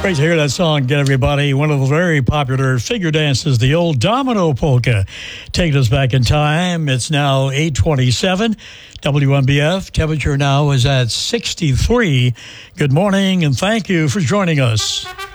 Great to hear that song, get everybody. One of the very popular figure dances, the old domino polka. Taking us back in time. It's now 8:27. WNBF. Temperature now is at 63. Good morning, and thank you for joining us.